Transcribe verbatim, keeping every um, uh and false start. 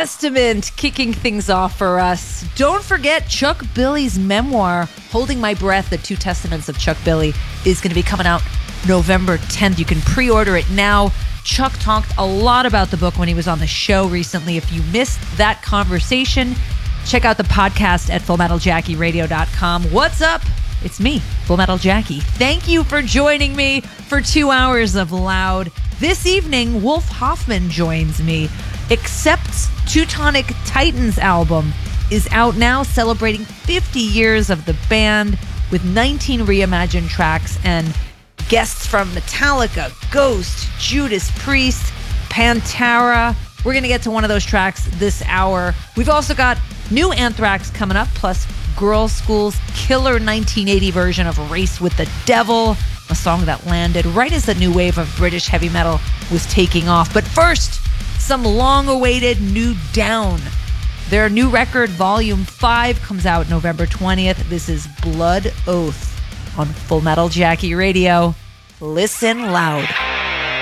Testament kicking things off for us. Don't forget Chuck Billy's memoir, Holding My Breath, The Two Testaments of Chuck Billy, is going to be coming out November tenth. You can pre-order it now. Chuck talked a lot about the book when he was on the show recently. If you missed that conversation, check out the podcast at full metal jackie radio dot com. What's up? It's me, Full Metal Jackie. Thank you for joining me for two hours of Loud. This evening, Wolf Hoffman joins me. Accept's Teutonic Titans album is out now, celebrating fifty years of the band with nineteen reimagined tracks and guests from Metallica, Ghost, Judas Priest, Pantera. We're going to get to one of those tracks this hour. We've also got new Anthrax coming up, plus Girls' School's killer nineteen eighty version of Race with the Devil, a song that landed right as the new wave of British heavy metal was taking off. But first, some long-awaited new Down. Their new record, Volume five, comes out November twentieth. This is Blood Oath on Full Metal Jackie Radio. Listen loud.